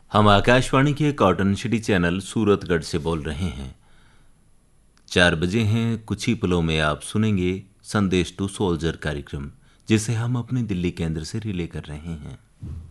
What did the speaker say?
हम आकाशवाणी के cotton city channel Suratgarh से बोल रहे हैं। 4 बजे हैं, कुछ ही पलों में आप सुनेंगे संदेश टू सोल्जर कार्यक्रम, जिसे हम अपने दिल्ली केंद्र से रिले कर रहे हैं।